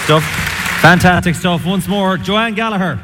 stuff. Fantastic stuff. Once more, Joanne Gallagher.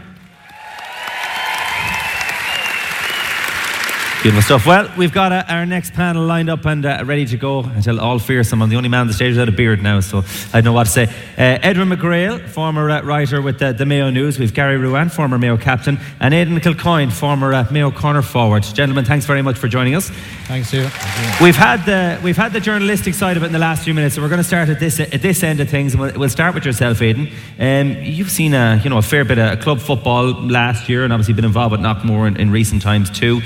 Beautiful stuff. Well, we've got our next panel lined up and ready to go. I tell all fearsome, I'm the only man on the stage without a beard now, so I don't know what to say. Edwin McGrail, former writer with the Mayo News. We've Gary Ruane, former Mayo captain, and Aidan Kilcoyne, former Mayo corner forward. Gentlemen, thanks very much for joining us. Thanks, you. We've had the journalistic side of it in the last few minutes, so we're going to start at this end of things, and we'll start with yourself, Aidan. You've seen a fair bit of club football last year, and obviously been involved with Knockmore in recent times too.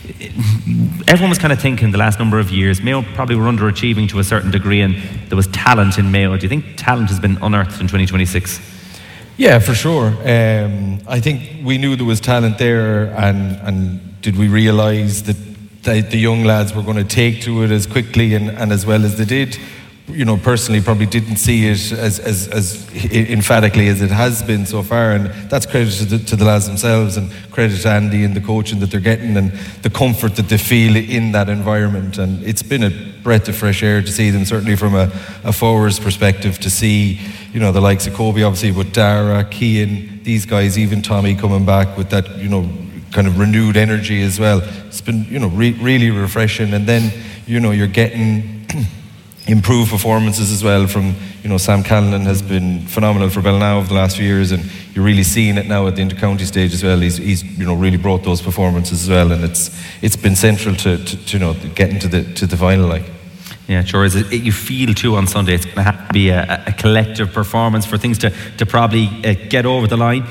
Everyone was kind of thinking the last number of years Mayo probably were underachieving to a certain degree, and there was talent in Mayo. Do you think talent has been unearthed in 2026? Yeah, for sure. I think we knew there was talent there, and did we realise that the young lads were going to take to it as quickly and as well as they did? Personally probably didn't see it as emphatically as it has been so far, and that's credit to the lads themselves, and credit to Andy and the coaching that they're getting and the comfort that they feel in that environment. And it's been a breath of fresh air to see them, certainly from a forwards perspective, to see the likes of Kobe, obviously, with Dara, Keane, these guys, even Tommy coming back with that kind of renewed energy as well. It's been really refreshing. And then you're getting improved performances as well from Sam Callan has been phenomenal for Bellenow over the last few years, and you're really seeing it now at the inter-county stage as well. He's really brought those performances as well, and it's been central to getting to the final. Like, yeah, sure is. You feel too on Sunday it's going to have to be a collective performance for things to probably get over the line.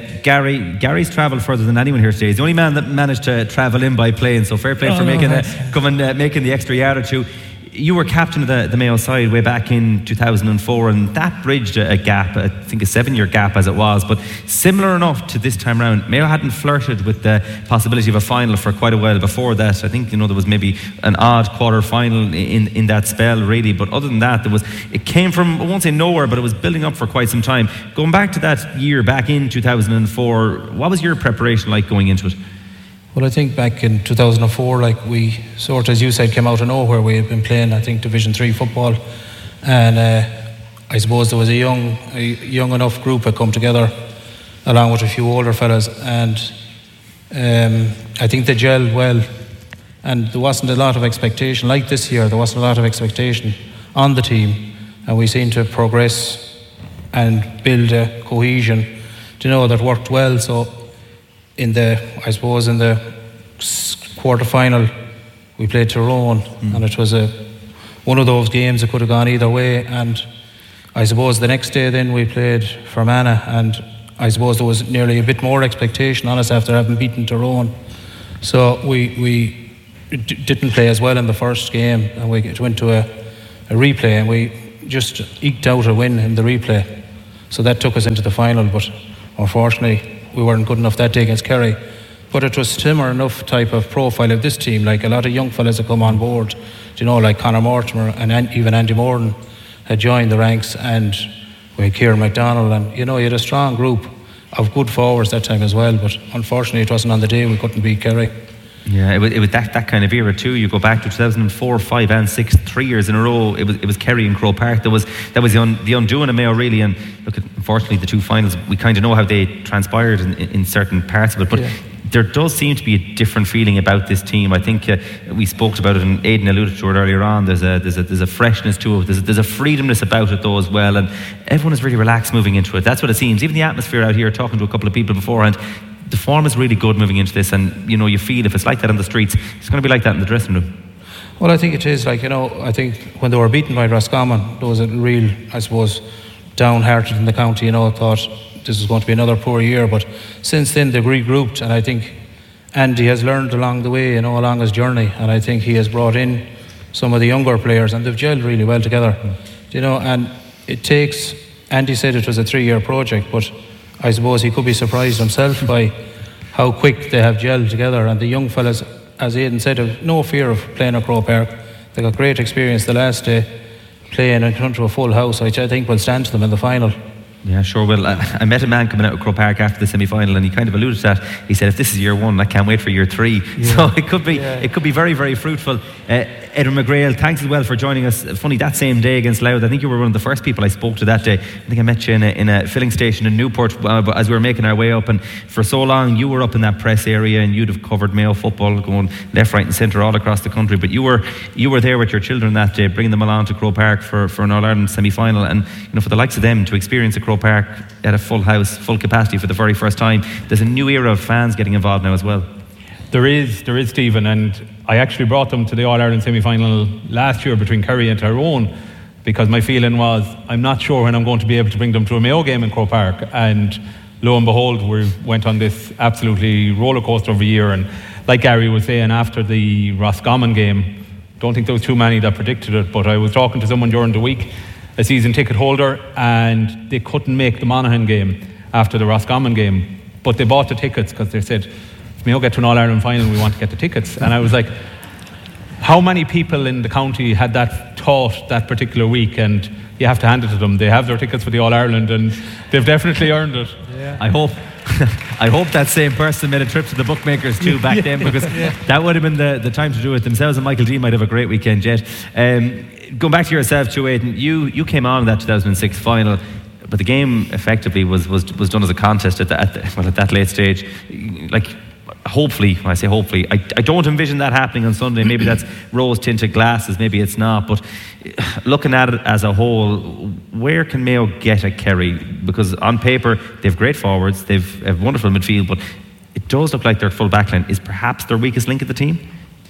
Gary's travelled further than anyone here today. He's the only man that managed to travel in by plane, so fair play for making the extra yard or two. You were captain of the Mayo side way back in 2004, and that bridged a gap, I think a 7-year gap as it was, but similar enough to this time round. Mayo hadn't flirted with the possibility of a final for quite a while before that. I think there was maybe an odd quarter final in that spell really, but other than that it came from, I won't say nowhere, but it was building up for quite some time. Going back to that year back in 2004, what was your preparation like going into it? Well, I think back in 2004, we sort of, as you said, came out of nowhere. We had been playing, I think, Division 3 football, and I suppose there was a young enough group had come together, along with a few older fellas, and I think they gelled well, and there wasn't a lot of expectation. Like this year, there wasn't a lot of expectation on the team, and we seemed to progress and build a cohesion, that worked well. So in the quarter-final, we played Tyrone, and it was one of those games that could have gone either way. And I suppose the next day then we played Fermanagh, and I suppose there was nearly a bit more expectation on us after having beaten Tyrone. So we didn't play as well in the first game, and we went to a replay, and we just eked out a win in the replay. So that took us into the final, but unfortunately we weren't good enough that day against Kerry. But it was similar enough type of profile of this team, like a lot of young fellas that come on board, like Conor Mortimer and even Andy Morden had joined the ranks, and we had Kieran McDonald, and you had a strong group of good forwards that time as well. But unfortunately it wasn't on the day we couldn't beat Kerry. Yeah, it was that kind of era too. You go back to 2004, 5 and 6, 3 years in a row. It was Kerry and Croke Park. That was the undoing of Mayo really. And look, unfortunately, the two finals, we kind of know how they transpired in certain parts of it. But there does seem to be a different feeling about this team. I think we spoke about it, and Aidan alluded to it earlier on. There's a freshness to it. There's a freedomness about it though as well, and everyone is really relaxed moving into it. That's what it seems. Even the atmosphere out here, talking to a couple of people beforehand, the form is really good moving into this, and you feel if it's like that on the streets, it's going to be like that in the dressing room. Well, I think it is. I think when they were beaten by Roscommon, there was a real, I suppose, downhearted in the county. Thought this was going to be another poor year, but since then they've regrouped, and I think Andy has learned along the way, along his journey, and I think he has brought in some of the younger players, and they've gelled really well together. And it takes. Andy said it was a 3-year project, but I suppose he could be surprised himself by how quick they have gelled together. And the young fellas, as Aidan said, have no fear of playing at Croke Park. They got great experience the last day playing in front of a full house, which I think will stand to them in the final. Yeah, sure will. I met a man coming out of Croke Park after the semi-final, and he kind of alluded to that. He said, if this is year 1, I can't wait for year 3. Yeah. So it could be very, very fruitful. Edwin McGrail, thanks as well for joining us. Funny, that same day against Louth, I think you were one of the first people I spoke to that day. I think I met you in a filling station in Newport as we were making our way up, and for so long you were up in that press area, and you'd have covered Mayo football going left, right and centre all across the country, but you were there with your children that day, bringing them along to Croke Park for an All-Ireland semi-final, and for the likes of them to experience a Croke Park at a full house, full capacity for the very first time. There's a new era of fans getting involved now as well. There is, Stephen, and I actually brought them to the All-Ireland semi-final last year between Kerry and Tyrone, because my feeling was, I'm not sure when I'm going to be able to bring them to a Mayo game in Croke Park, and lo and behold, we went on this absolutely roller coaster of a year. And like Gary was saying, after the Roscommon game, don't think there was too many that predicted it, but I was talking to someone during the week, a season ticket holder, and they couldn't make the Monaghan game after the Roscommon game, but they bought the tickets because they said, if Mayo get to an All-Ireland final, we want to get the tickets. And I was like, how many people in the county had that thought that particular week? And you have to hand it to them. They have their tickets for the All-Ireland, and they've definitely earned it. Yeah. I hope that same person made a trip to the bookmakers too back then, because that would have been the time to do it themselves, and Michael D might have a great weekend yet. Going back to yourself too, Aidan, you came on in that 2006 final, but the game effectively was done as a contest at that late stage. Like, hopefully, when I say hopefully, I don't envision that happening on Sunday. Maybe that's rose-tinted glasses, maybe it's not, but looking at it as a whole, where can Mayo get at Kerry? Because on paper they've great forwards, they've a wonderful midfield, but it does look like their full backline is perhaps their weakest link of the team.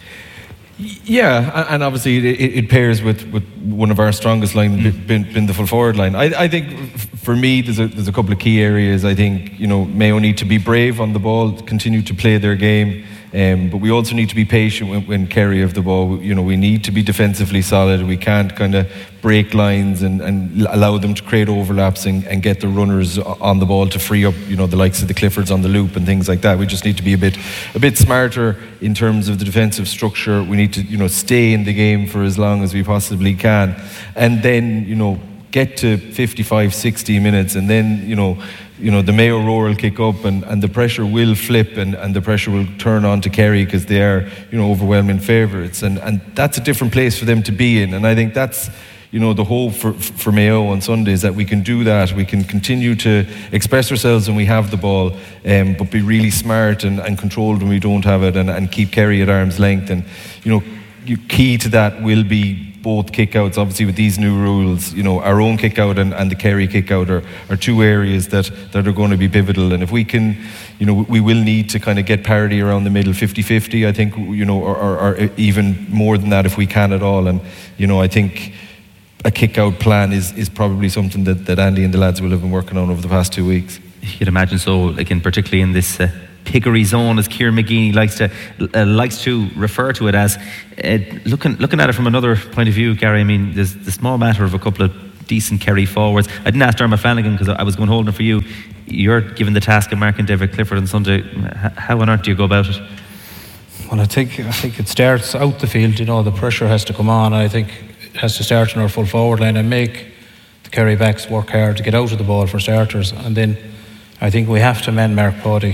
Yeah, and obviously it pairs with one of our strongest line, been the full forward line. I think for me there's a couple of key areas. I think Mayo need to be brave on the ball, continue to play their game, but we also need to be patient when Kerry have the ball. We need to be defensively solid. We can't kind of break lines and allow them to create overlaps and get the runners on the ball to free up the likes of the Cliffords on the loop and things like that. We just need to be a bit smarter in terms of the defensive structure. We need to stay in the game for as long as we possibly can, and then get to 55, 60 minutes, and then the Mayo roar will kick up, and the pressure will flip, and the pressure will turn on to Kerry, because they are overwhelming favourites, and that's a different place for them to be in. And I think that's the hope for Mayo on Sundays, that we can do that. We can continue to express ourselves when we have the ball, but be really smart and controlled when we don't have it, and keep Kerry at arm's length. And key to that will be both kickouts. Obviously, with these new rules, our own kickout and the Kerry kickout are two areas that are going to be pivotal. And if we can, we will need to kind of get parity around the middle, 50-50, I think, or even more than that if we can at all. And I think a kick-out plan is probably something that Andy and the lads will have been working on over the past 2 weeks. You'd imagine so, particularly in this piggery zone, as Kieran McGee likes to refer to it as. Looking at it from another point of view, Gary, I mean, there's the small matter of a couple of decent Kerry forwards. I didn't ask Dermot Flanagan because I was going holding it for you. You're given the task of marking David Clifford on Sunday. How on earth do you go about it? Well, I think it starts out the field. The pressure has to come on. I think it has to start in our full forward line and make the Kerry backs work hard to get out of the ball for starters. And then I think we have to man Mark Pawdy.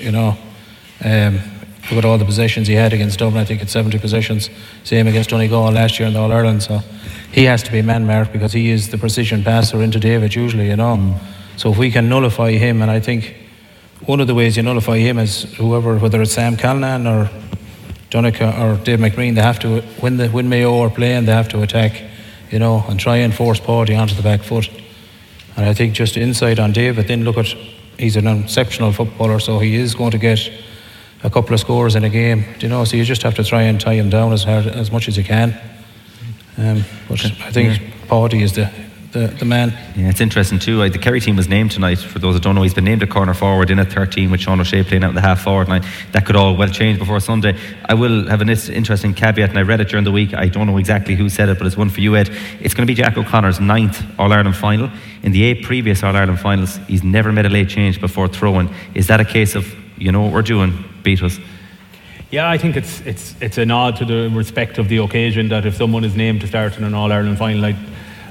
Look at all the possessions he had against Dublin. I think it's 70 possessions. Same against Donegal last year in the All-Ireland. So he has to be man marked, because he is the precision passer into David usually. So if we can nullify him, and I think one of the ways you nullify him is whether it's Sam Callanan or Donica or Dave McBreen, they have to, when Mayo are playing, they have to attack, and try and force Pawdy onto the back foot. And I think just inside on David, then he's an exceptional footballer, so he is going to get a couple of scores in a game, so you just have to try and tie him down as much as you can. But I think Pawdy is the man. Yeah, it's interesting too. The Kerry team was named tonight. For those that don't know, he's been named a corner forward in a 13 with Sean O'Shea playing out in the half forward line. That could all well change before Sunday. I will have an interesting caveat, and I read it during the week. I don't know exactly who said it, but it's one for you, Ed. It's going to be Jack O'Connor's 9th All-Ireland final. In the 8 previous All-Ireland finals, he's never made a late change before throwing. Is that a case of, what we're doing, beat us? Yeah, I think it's a nod to the respect of the occasion, that if someone is named to start in an All-Ireland final,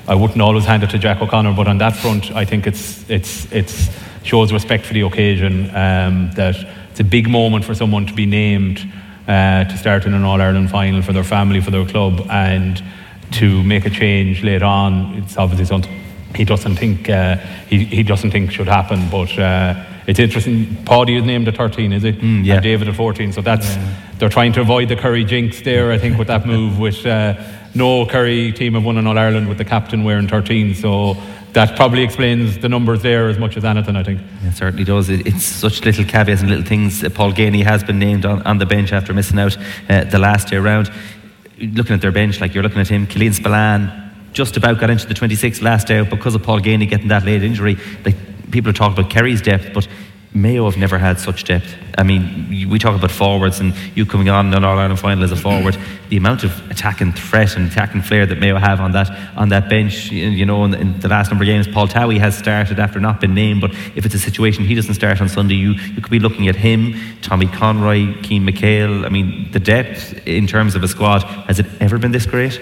I wouldn't always hand it to Jack O'Connor, but on that front, I think it's shows respect for the occasion, that it's a big moment for someone to be named to start in an All-Ireland final for their family, for their club, and to make a change later on. It's obviously something he doesn't think should happen, but it's interesting. Paddy is named at 13, is he? Yeah. And David at 14. So they're trying to avoid the Kerry jinx there, I think, with that move. With no Kerry team have won an All-Ireland with the captain wearing 13. So that probably explains the numbers there as much as anything, I think. It certainly does. It's such little caveats and little things. Paul Geaney has been named on the bench after missing out the last year round. Looking at their bench, like you're looking at him, Killian Spillane just about got into the 26th last day out because of Paul Geaney getting that late injury. Like, people are talking about Kerry's depth, but Mayo have never had such depth. I mean, we talk about forwards, and you coming on an All-Ireland final as a forward, the amount of attacking threat and attacking flair that Mayo have on that bench. You know, in the last number of games, Paul Towie has started after not been named, but if it's a situation he doesn't start on Sunday, you could be looking at him, Tommy Conroy, Keane McHale. I mean, the depth in terms of a squad, has it ever been this great?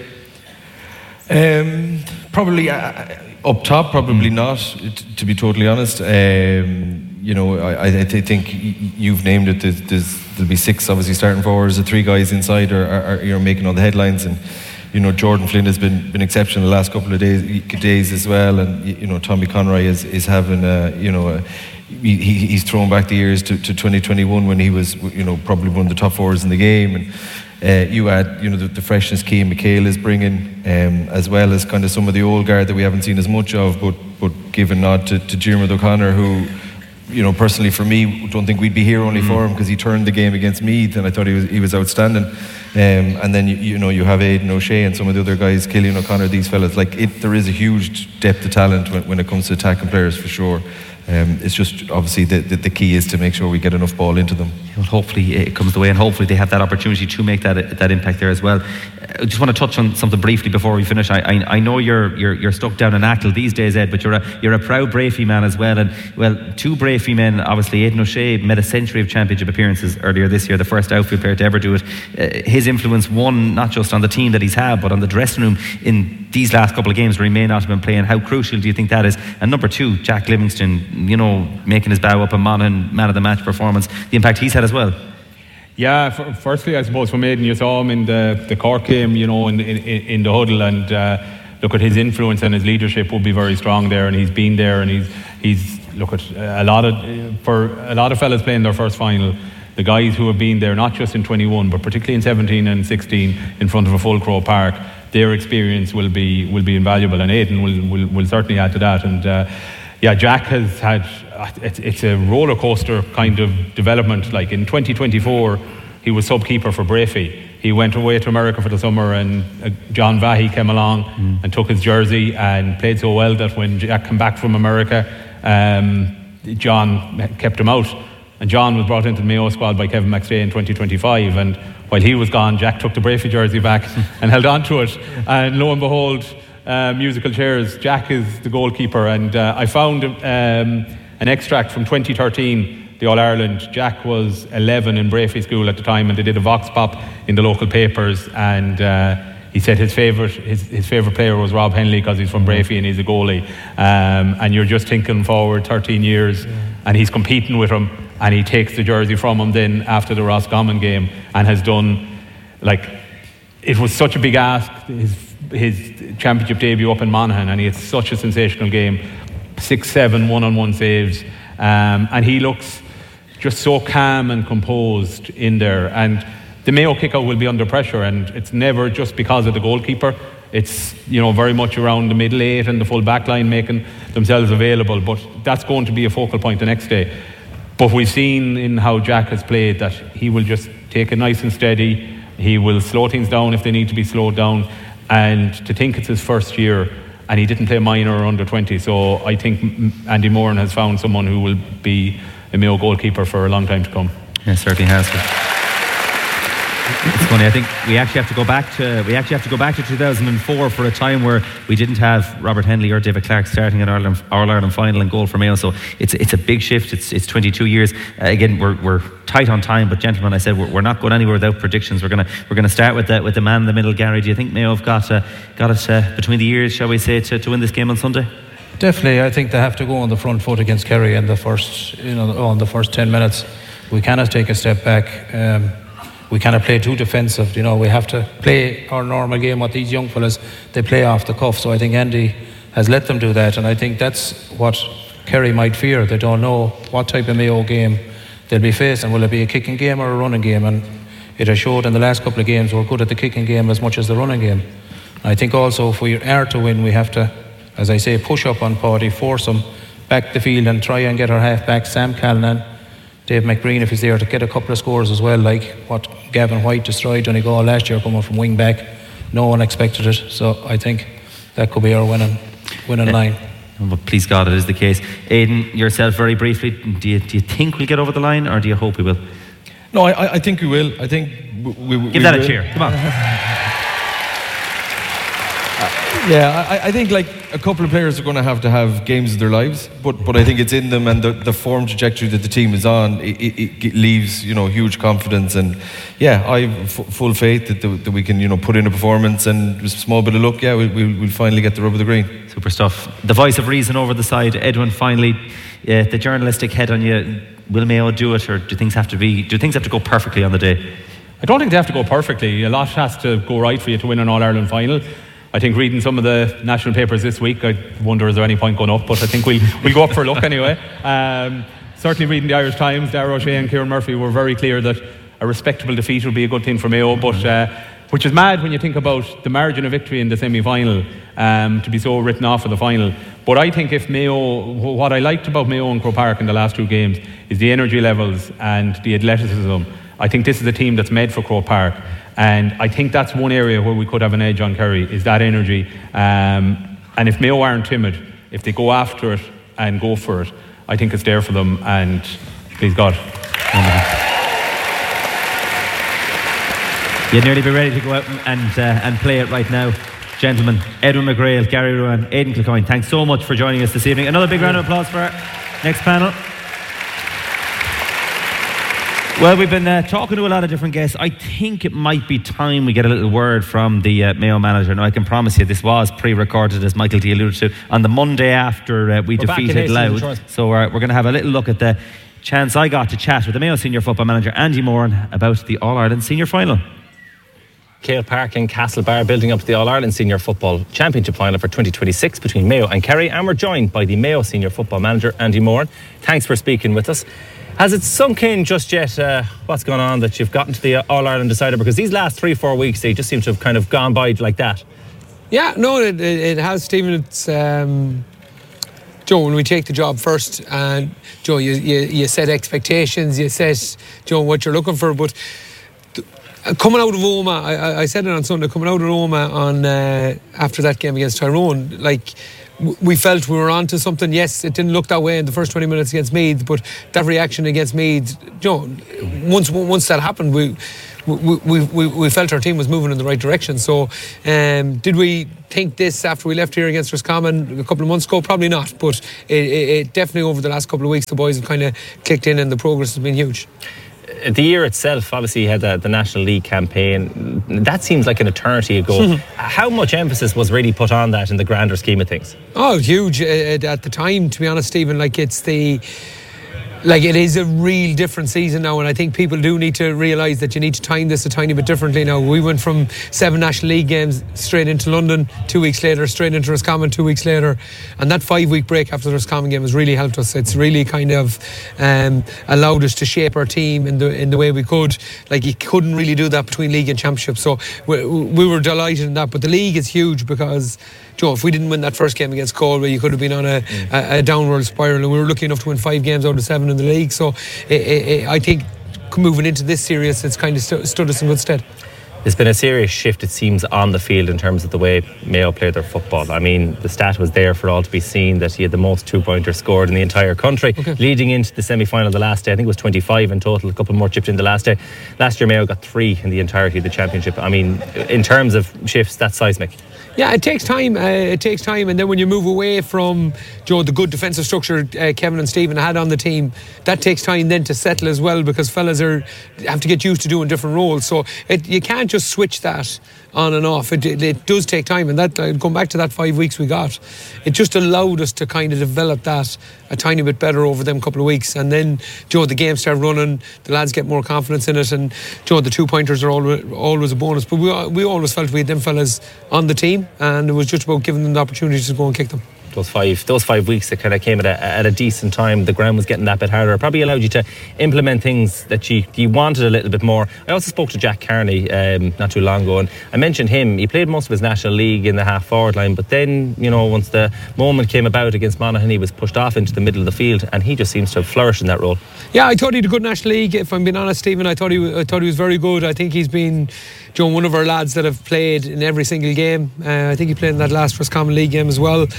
Probably up top, probably not, to be totally honest. You know, I think you've named it. There'll be 6 obviously starting forwards. The 3 guys inside are making all the headlines, and you know, Jordan Flynn has been exceptional the last couple of days as well, and you know, Tommy Conroy is having he's thrown back the years to 2021 when he was, you know, probably one of the top forwards in the game. And you add, you know, the freshness Keane McHale is bringing, as well as kind of some of the old guard that we haven't seen as much of, but give a nod to Diarmuid O'Connor, who, you know, personally for me, don't think we'd be here only for him, because he turned the game against Meath, and I thought he was outstanding. And then you know, you have Aidan O'Shea and some of the other guys, Killian O'Connor, these fellas. Like, there is a huge depth of talent when it comes to attacking players, for sure. It's just obviously the key is to make sure we get enough ball into them. Well, hopefully it comes the way, and hopefully they have that opportunity to make that impact there as well. I just want to touch on something briefly before we finish. I know you're stuck down in Achill these days, Ed, but you're a proud Brafey man as well. And well, 2 Brafey men, obviously. Aidan O'Shea made a century of championship appearances earlier this year, the first outfield player to ever do it. His influence, one, not just on the team that he's had, but on the dressing room in these last couple of games where he may not have been playing. How crucial do you think that is? And number 2, Jack Livingston, you know, making his bow up in Monaghan, man of the match performance, the impact he's had as well. Yeah, firstly, I suppose from Aidan, you saw him in the Cork game, you know, in the huddle, and look at his influence and his leadership will be very strong there, and he's been there, and he's look at for a lot of fellas playing their first final, the guys who have been there, not just in 21, but particularly in 17 and 16 in front of a full Crow Park, their experience will be invaluable, and Aidan will certainly add to that. And yeah, Jack has had, it's a roller coaster kind of development. Like in 2024, he was sub-keeper for Brafey. He went away to America for the summer, and John Vahey came along and took his jersey and played so well that when Jack came back from America, John kept him out. And John was brought into the Mayo squad by Kevin McStay in 2025, and while he was gone, Jack took the Brafey jersey back and held on to it, and lo and behold, musical chairs, Jack is the goalkeeper. And I found an extract from 2013, the All-Ireland. Jack was 11 in Brafey School at the time, and they did a vox pop in the local papers, and he said his favourite player was Rob Henley because he's from Brafey and he's a goalie. And you're just thinking forward 13 years, and he's competing with him, and he takes the jersey from him then after the Roscommon game, and has done, like, it was such a big ask, his championship debut up in Monaghan, and he had such a sensational game, 6-7 one-on-one saves, and he looks just so calm and composed in there. And the Mayo kick-out will be under pressure, and it's never just because of the goalkeeper. It's, you know, very much around the middle 8 and the full back line making themselves available, but that's going to be a focal point the next day. But we've seen in how Jack has played that he will just take it nice and steady. He will slow things down if they need to be slowed down. And to think it's his first year, and he didn't play minor or under 20, so I think Andy Moran has found someone who will be a Mayo goalkeeper for a long time to come. Yeah, certainly has. It's funny. I think we actually have to go back to 2004 for a time where we didn't have Robert Henley or David Clark starting at All-Ireland final and goal for Mayo. So it's a big shift. It's 22 years. Again, we're tight on time, but gentlemen, I said we're not going anywhere without predictions. We're gonna start with the man in the middle, Gary. Do you think Mayo have got it between the years, shall we say, to win this game on Sunday? Definitely, I think they have to go on the front foot against Kerry in the first 10 minutes. We cannot take a step back. We cannot play too defensive. We have to play our normal game. What these young fellas, they play off the cuff. So I think Andy has let them do that, and I think that's what Kerry might fear. They don't know what type of Mayo game they'll be facing. Will it be a kicking game or a running game? And it has showed in the last couple of games we're good at the kicking game as much as the running game. I think also if we are to win, we have to, as I say, push up on Paddy, force them back the field and try and get our half back, Sam Callanan, Dave McBreen, if he's there, to get a couple of scores as well, like what Gavin White destroyed Donegal last year coming from wing back. No one expected it, so I think that could be our winning line. Well, please God, it is the case. Aidan, yourself, very briefly, do you think we'll get over the line, or do you hope we will? No, I think we will. I think we give that will. A cheer. Come on. Yeah, I think like a couple of players are going to have games of their lives, but I think it's in them, and the form trajectory that the team is on, it leaves huge confidence, and yeah, I have full faith that we can put in a performance, and with a small bit of luck, yeah, we'll finally get the rub of the green. Super stuff. The voice of reason over the side, Edwin. Finally, the journalistic head on you. Will Mayo do it, or do things have to go perfectly on the day? I don't think they have to go perfectly. A lot has to go right for you to win an All-Ireland final. I think reading some of the national papers this week, I wonder is there any point going up, but I think we'll go up for a look anyway. Certainly reading the Irish Times, Darragh O'Shea and Kieran Murphy were very clear that a respectable defeat would be a good thing for Mayo, but which is mad when you think about the margin of victory in the semi-final, to be so written off for the final. But I think if Mayo, what I liked about Mayo and Croke Park in the last two games is the energy levels and the athleticism. I think this is a team that's made for Croke Park, and I think that's one area where we could have an edge on Kerry, is that energy. And if Mayo aren't timid, if they go after it and go for it, I think it's there for them, and please God. You'd nearly be ready to go out and play it right now. Gentlemen, Edwin McGrail, Gary Ruane, Aidan Kilcoyne, thanks so much for joining us this evening. Another big round of applause for our next panel. Well, we've been talking to a lot of different guests. I think it might be time we get a little word from the Mayo manager. Now, I can promise you this was pre-recorded, as Michael D alluded to, on the Monday after we defeated Louth. So we're going to have a little look at the chance I got to chat with the Mayo senior football manager, Andy Moran, about the All-Ireland senior final. Cale Park in Castlebar building up to the All-Ireland Senior Football Championship Final for 2026 between Mayo and Kerry, and we're joined by the Mayo Senior Football Manager, Andy Moran. Thanks for speaking with us. Has it sunk in just yet what's gone on that you've gotten to the All-Ireland decider? Because these last 3-4 weeks, they just seem to have kind of gone by like that. Yeah, no, it has, Stephen. It's Joe, when we take the job first, and Joe, you set expectations, you set, Joe, what you're looking for, but coming out of Oma, I said it on Sunday, coming out of Oma on after that game against Tyrone, like, we felt we were onto something. Yes, it didn't look that way in the first 20 minutes against Meath, but that reaction against Meath, once that happened, we felt our team was moving in the right direction. So did we think this after we left here against Roscommon a couple of months ago? Probably not, but it definitely over the last couple of weeks the boys have kind of clicked in, and the progress has been huge. The year itself, obviously you had the National League campaign. That seems like an eternity ago. How much emphasis was really put on that in the grander scheme of things? Oh, huge at the time, to be honest, Stephen. It is a real different season now, and I think people do need to realise that you need to time this a tiny bit differently now. We went from 7 National League games straight into London 2 weeks later, straight into Roscommon 2 weeks later, and that 5-week break after the Roscommon game has really helped us. It's really kind of allowed us to shape our team in the way we could. Like, you couldn't really do that between league and championship, so we were delighted in that. But the league is huge because, Joe, if we didn't win that first game against Galway, you could have been on a downward spiral, and we were lucky enough to win 5 games out of 7 in the league. So I think moving into this series, it's kind of stood us in good stead. There's been a serious shift, it seems, on the field in terms of the way Mayo play their football. I mean, the stat was there for all to be seen that he had the most 2-pointers scored in the entire country. Leading into the semi-final the last day, I think it was 25 in total, a couple more chipped in the last day. Last year Mayo got 3 in the entirety of the championship. I mean, in terms of shifts, that's seismic. Yeah, it takes time. And then when you move away from the good defensive structure Kevin and Stephen had on the team, that takes time then to settle as well, because fellas have to get used to doing different roles. So you can't just switch that on and off. It does take time, and that going back to that 5 weeks we got, it just allowed us to kind of develop that a tiny bit better over them couple of weeks. And then the games start running, the lads get more confidence in it, and the 2-pointers are always a bonus. But we always felt we had them fellas on the team, and it was just about giving them the opportunity to go and kick them. Those five weeks that kind of came at a decent time. The ground was getting that bit harder. It probably allowed you to implement things that you wanted a little bit more. I also spoke to Jack Carney not too long ago, and I mentioned him. He played most of his National League in the half-forward line, but then, once the moment came about against Monaghan, he was pushed off into the middle of the field, and he just seems to have flourished in that role. Yeah, I thought he had a good National League. If I'm being honest, Stephen, I thought he was very good. I think he's been one of our lads that have played in every single game. I think he played in that last Roscommon League game as well.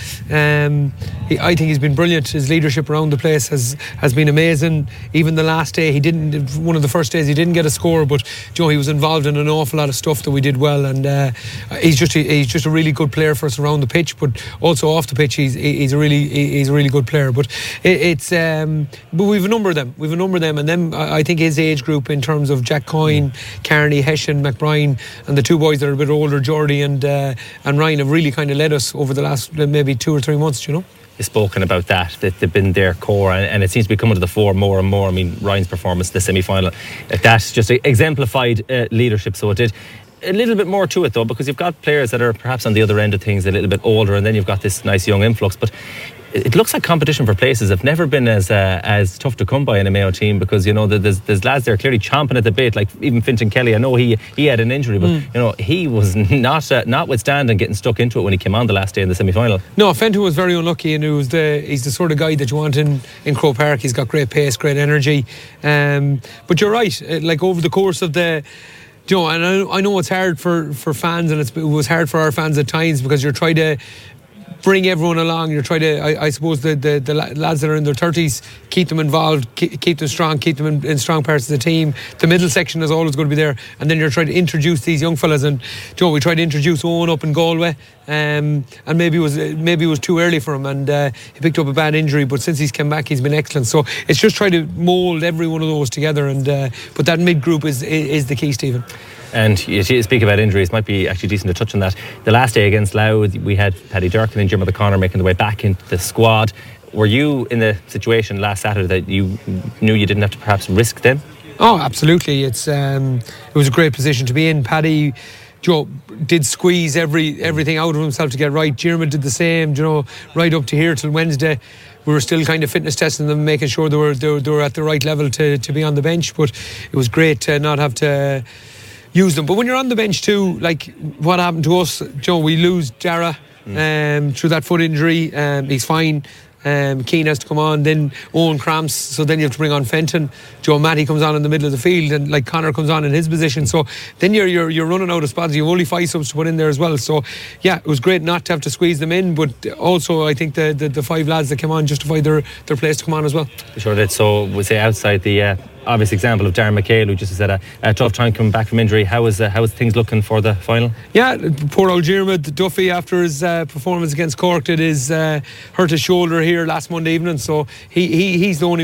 I think he's been brilliant. His leadership around the place has been amazing. Even the last day, one of the first days he didn't get a score, but he was involved in an awful lot of stuff that we did well, and he's just a really good player for us around the pitch, but also off the pitch he's a really good player. But but we've a number of them. And then I think his age group in terms of Jack Coyne, Carney, Hessian, McBride, and the two boys that are a bit older, Jordy and Ryan, have really kind of led us over the last maybe 2 or 3 months. You've spoken about that they've been their core, and it seems to be coming to the fore more and more. I mean, Ryan's performance in the semi-final, that's just exemplified leadership. So it did. A little bit more to it though, because you've got players that are perhaps on the other end of things, a little bit older, and then you've got this nice young influx. But it looks like competition for places have never been as tough to come by in a Mayo team, because there's lads there clearly chomping at the bit, like even Fintan Kelly. I know he had an injury, but he was notwithstanding getting stuck into it when he came on the last day in the semi-final. No, Fenton was very unlucky, and he's the sort of guy that you want in Croke Park. He's got great pace, great energy, but you're right, like over the course of the and I know it's hard for fans, and it was hard for our fans at times, because you're trying to bring everyone along. You're trying to, I suppose, the lads that are in their 30s, keep them involved, keep them strong, keep them in strong parts of the team. The middle section is always going to be there, and then you're trying to introduce these young fellas. And we tried to introduce Owen up in Galway, and maybe it was too early for him, and he picked up a bad injury. But since he's come back, he's been excellent. So it's just trying to mould every one of those together, and but that mid group is the key, Stephen. And you speak about injuries, might be actually decent to touch on that. The last day against Louth, we had Paddy Durkin and Jim O'Connor making their way back into the squad. Were you in the situation last Saturday that you knew you didn't have to perhaps risk them? Oh, absolutely. It was a great position to be in. Paddy did squeeze everything out of himself to get right. Jeremy did the same, right up to here till Wednesday. We were still kind of fitness testing them, making sure they were at the right level to be on the bench. But it was great to not have to use them. But when you're on the bench too, like what happened to us, we lose Dara through that foot injury. He's fine. Keane has to come on, then Owen cramps, so then you have to bring on Fenton. Matty comes on in the middle of the field, and like Connor comes on in his position. So then you're running out of spots. You have only 5 subs to put in there as well. So yeah, it was great not to have to squeeze them in, but also I think the 5 lads that came on justified their place to come on as well. Sure did. So we say outside the obvious example of Darren McHale, who just had a tough time coming back from injury. How is things looking for the final? Yeah, poor old Diarmuid Duffy, after his performance against Cork, hurt his shoulder here last Monday evening. So he's the only